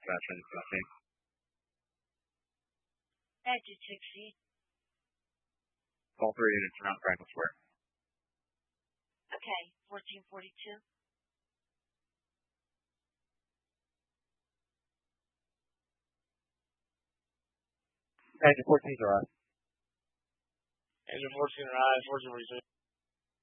dispatch engine 15. Engine 16. All 3 units around Franklin Square. Okay, 1442. Engine 14's arrived. Engine 14 arrived, 1442.